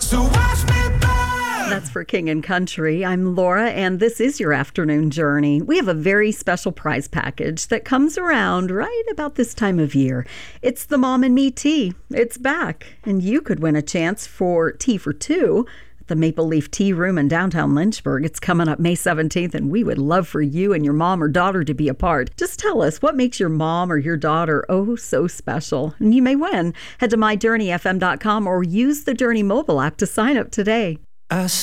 So watch me burn. That's for King and Country. I'm Laura, and this is your afternoon journey. We have a very special prize package that comes around right about this time of year. It's the Mom and Me Tea. It's back, and you could win a chance for tea for two at the Maple Leaf Tea Room in downtown Lynchburg. It's coming up May 17th, and we would love for you and your mom or daughter to be a part. Just tell us what makes your mom or your daughter oh so special, and you may win. Head to myjourneyfm.com or use the Journey mobile app to sign up today.